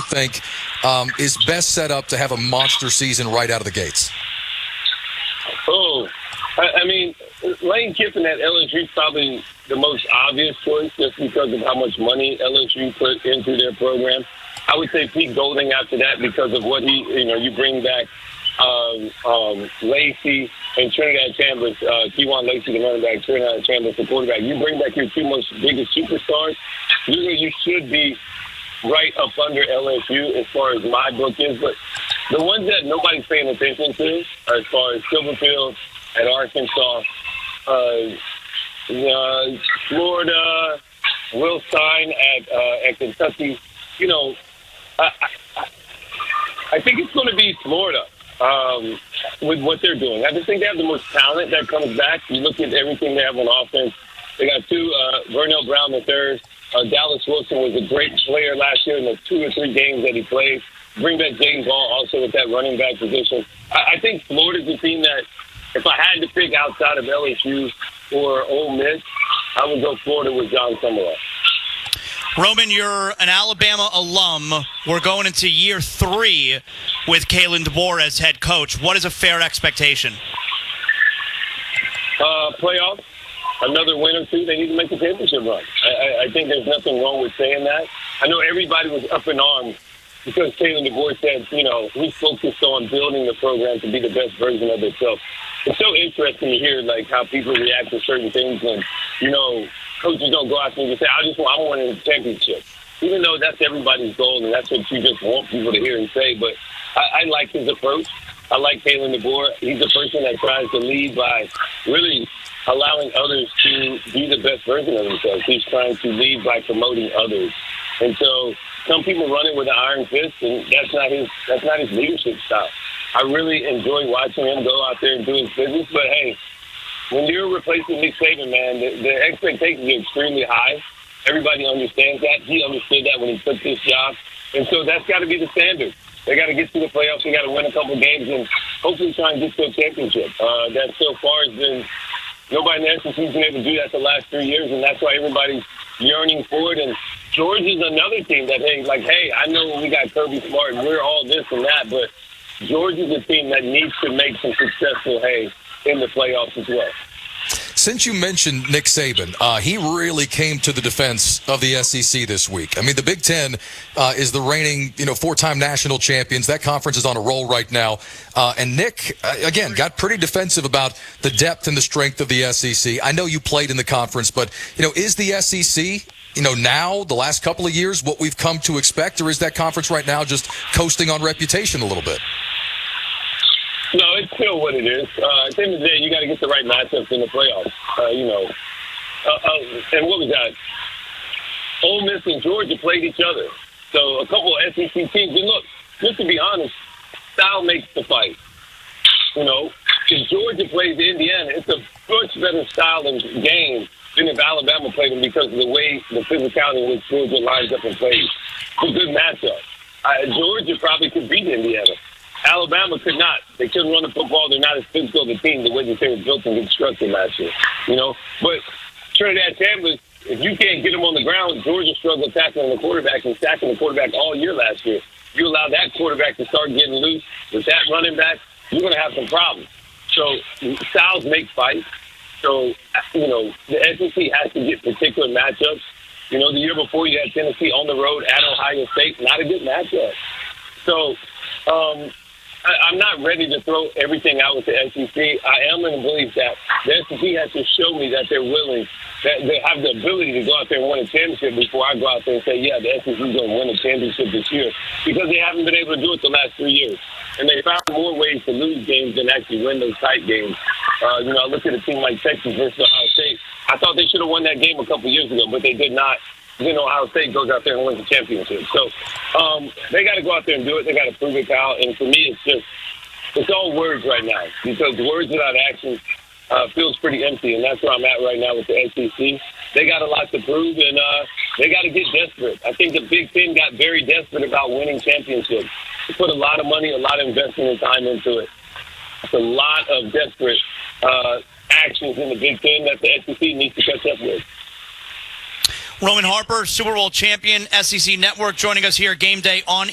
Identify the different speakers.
Speaker 1: think is best set up to have a monster season right out of the gates?
Speaker 2: Oh, I mean, Lane Kiffin at LSU is probably the most obvious choice just because of how much money LSU put into their program. I would say Pete Golding after that because of what you bring back Lacey and Trinidad Chambers, Keywan Lacey, the running back, Trinidad Chambers, the quarterback. You bring back your two most biggest superstars, you should be right up under LSU as far as my book is. But the ones that nobody's paying attention to, as far as Silverfield at Arkansas, Florida, Will Stein at Kentucky, I think it's going to be Florida with what they're doing. I just think they have the most talent that comes back. You look at everything they have on offense. They got two, Vernell Brown III. Dallas Wilson was a great player last year in the 2 or 3 games that he played. Bring back Jaden Ball also with that running back position. I think Florida's a team that, if I had to pick outside of LSU or Ole Miss, I would go Florida with John Summerall.
Speaker 3: Roman, you're an Alabama alum. We're going into year 3 with Kalen DeBoer as head coach. What is a fair expectation?
Speaker 2: Playoffs. Another win or two. They need to make the championship run. I think there's nothing wrong with saying that. I know everybody was up in arms because Kalen DeBoer said, he's focused on building the program to be the best version of itself. It's so interesting to hear, how people react to certain things when, coaches don't go out there and just say, I want to win a championship. Even though that's everybody's goal and that's what you just want people to hear and say. But I like his approach. I like Kalen DeBoer. He's a person that tries to lead by really allowing others to be the best version of themselves. He's trying to lead by promoting others. And so some people run it with an iron fist, and that's not his leadership style. I really enjoy watching him go out there and do his business. But, hey, when you're replacing Nick Saban, man, the expectations are extremely high. Everybody understands that. He understood that when he took this job. And so that's got to be the standard. They got to get to the playoffs. They got to win a couple games and hopefully try and get to a championship. That so far has been nobody in the SEC has been able to do that the last 3 years, and that's why everybody's yearning for it. And Georgia's another team that, hey, I know we got Kirby Smart and we're all this and that, but Georgia's a team that needs to make some successful hay in the playoffs as well.
Speaker 1: Since you mentioned Nick Saban, he really came to the defense of the SEC this week. I mean, the Big Ten is the reigning, 4-time national champions. That conference is on a roll right now. And Nick, again, got pretty defensive about the depth and the strength of the SEC. I know you played in the conference, but, is the SEC, now, the last couple of years, what we've come to expect, or is that conference right now just coasting on reputation a little bit?
Speaker 2: No, it's still what it is. At the end of the day, you got to get the right matchups in the playoffs. And what was that? Ole Miss and Georgia played each other. So a couple of SEC teams. And look, just to be honest, style makes the fight. If Georgia plays Indiana, it's a much better style and game than if Alabama played them because of the way, the physicality in which Georgia lines up and plays. It's a good matchup. Georgia probably could beat Indiana. Alabama could not. They couldn't run the football. They're not as physical of a team the way that they were built and constructed last year. But Trinidad Chambers, if you can't get them on the ground, Georgia struggled tackling the quarterback and sacking the quarterback all year last year. You allow that quarterback to start getting loose with that running back, you're going to have some problems. So styles make fights. So, the SEC has to get particular matchups. The year before you had Tennessee on the road at Ohio State, not a good matchup. So, I'm not ready to throw everything out with the SEC. I am in the belief that the SEC has to show me that they're willing, that they have the ability to go out there and win a championship before I go out there and say, yeah, the SEC is going to win a championship this year, because they haven't been able to do it the last 3 years. And they found more ways to lose games than actually win those tight games. I look at a team like Texas versus Ohio State. I thought they should have won that game a couple years ago, but they did not. Ohio State goes out there and wins the championship. So they got to go out there and do it. They got to prove it, Kyle. And for me, it's all words right now, because words without action feels pretty empty, and that's where I'm at right now with the SEC. They got a lot to prove, and they got to get desperate. I think the Big Ten got very desperate about winning championships. They put a lot of money, a lot of investment and time into it. It's a lot of desperate actions in the Big Ten that the SEC needs to catch up with.
Speaker 3: Roman Harper, Super Bowl champion, SEC Network, joining us here game day on